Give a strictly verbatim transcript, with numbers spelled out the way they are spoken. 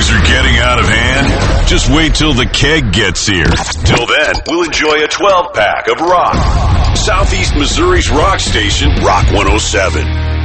Things are getting out of hand? Just wait till the keg gets here. Till then, we'll enjoy a twelve-pack of rock. Southeast Missouri's rock station, Rock one oh seven.